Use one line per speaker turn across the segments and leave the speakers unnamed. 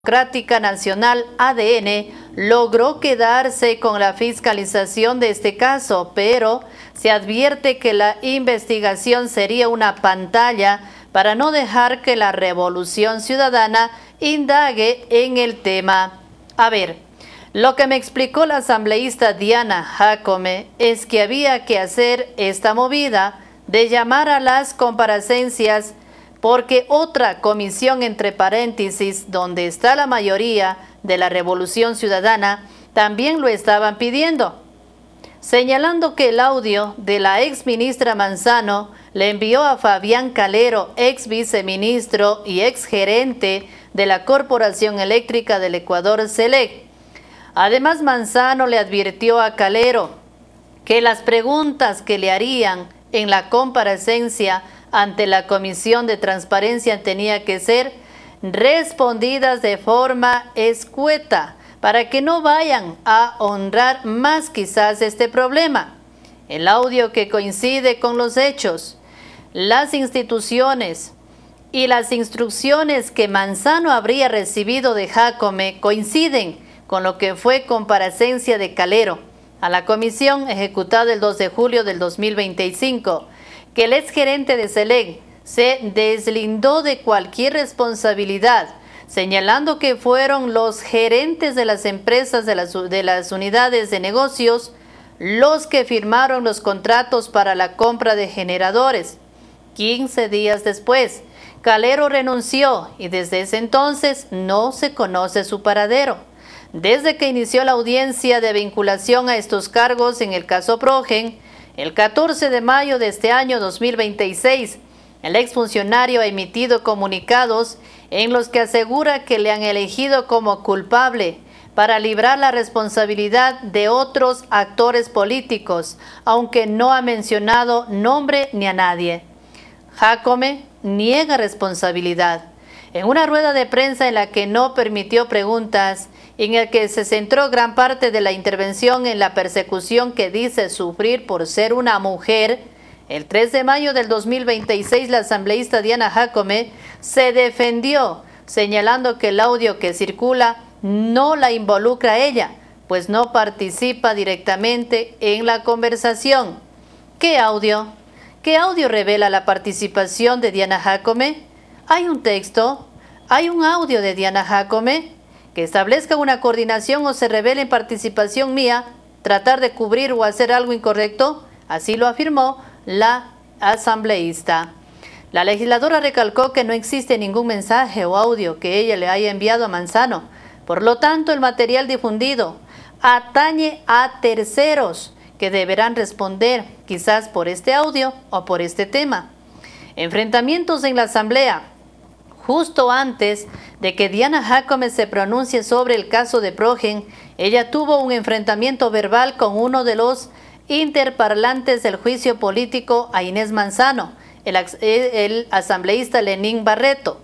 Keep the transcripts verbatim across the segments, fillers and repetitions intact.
Democrática Nacional A D N logró quedarse con la fiscalización de este caso, pero se advierte que la investigación sería una pantalla para no dejar que la Revolución Ciudadana indague en el tema. A ver, lo que me explicó la asambleísta Diana Jacome es que había que hacer esta movida de llamar a las comparecencias porque otra comisión, entre paréntesis, donde está la mayoría de la Revolución Ciudadana, también lo estaban pidiendo, señalando que el audio de la ex ministra Manzano le envió a Fabián Calero, ex viceministro y ex gerente de la Corporación Eléctrica del Ecuador, CELEC. Además, Manzano le advirtió a Calero que las preguntas que le harían en la comparecencia ante la Comisión de Transparencia tenía que ser respondidas de forma escueta para que no vayan a honrar más quizás este problema. El audio que coincide con los hechos, las instituciones y las instrucciones que Manzano habría recibido de Jacome coinciden con lo que fue comparecencia de Calero a la comisión ejecutada el dos de julio del dos mil veinticinco, que el exgerente de CELEC se deslindó de cualquier responsabilidad, señalando que fueron los gerentes de las empresas de las, de las unidades de negocios los que firmaron los contratos para la compra de generadores. quince días después, Calero renunció y desde ese entonces no se conoce su paradero. Desde que inició la audiencia de vinculación a estos cargos en el caso Progen, el catorce de mayo de este año dos mil veintiséis, el exfuncionario ha emitido comunicados en los que asegura que le han elegido como culpable para librar la responsabilidad de otros actores políticos, aunque no ha mencionado nombre ni a nadie. Jacome niega responsabilidad. En una rueda de prensa en la que no permitió preguntas, en el que se centró gran parte de la intervención en la persecución que dice sufrir por ser una mujer, el tres de mayo del dos mil veintiséis la asambleísta Diana Jacome se defendió, señalando que el audio que circula no la involucra a ella, pues no participa directamente en la conversación. ¿Qué audio? ¿Qué audio revela la participación de Diana Jacome? ¿Hay un texto? ¿Hay un audio de Diana Jacome que establezca una coordinación o se revele en participación mía, tratar de cubrir o hacer algo incorrecto? Así lo afirmó la asambleísta. La legisladora recalcó que no existe ningún mensaje o audio que ella le haya enviado a Manzano. Por lo tanto, el material difundido atañe a terceros que deberán responder, quizás por este audio o por este tema. Enfrentamientos en la asamblea. Justo antes de que Diana Jacome se pronuncie sobre el caso de Progen, ella tuvo un enfrentamiento verbal con uno de los interparlantes del juicio político a Inés Manzano, el, el asambleísta Lenín Barreto.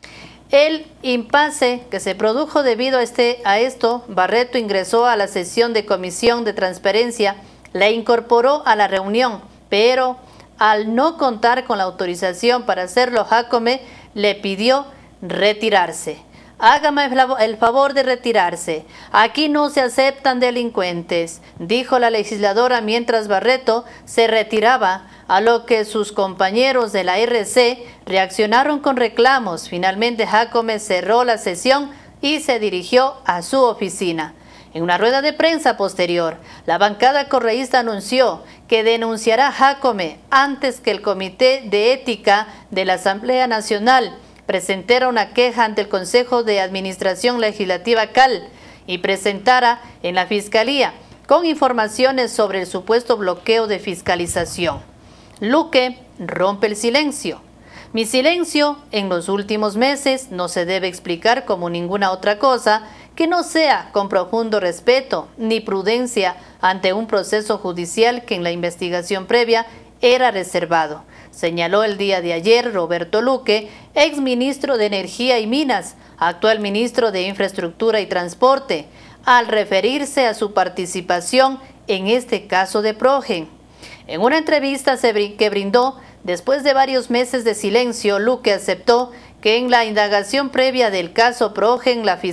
El impasse que se produjo debido a, este, a esto, Barreto ingresó a la sesión de comisión de transparencia, la incorporó a la reunión, pero al no contar con la autorización para hacerlo, Jacome le pidió retirarse. Hágame el favor de retirarse. Aquí no se aceptan delincuentes, dijo la legisladora mientras Barreto se retiraba, a lo que sus compañeros de la R C reaccionaron con reclamos. Finalmente Jacome cerró la sesión y se dirigió a su oficina. En una rueda de prensa posterior, la bancada correísta anunció que denunciará a Jacome antes que el Comité de Ética de la Asamblea Nacional presentara una queja ante el Consejo de Administración Legislativa C A L y presentara en la Fiscalía con informaciones sobre el supuesto bloqueo de fiscalización. Luque rompe el silencio. Mi silencio en los últimos meses no se debe explicar como ninguna otra cosa que no sea con profundo respeto ni prudencia ante un proceso judicial que en la investigación previa era reservado, señaló el día de ayer Roberto Luque, ex ministro de Energía y Minas, actual ministro de Infraestructura y Transporte, al referirse a su participación en este caso de Progen. En una entrevista que brindó después de varios meses de silencio, Luque aceptó que en la indagación previa del caso Progen, la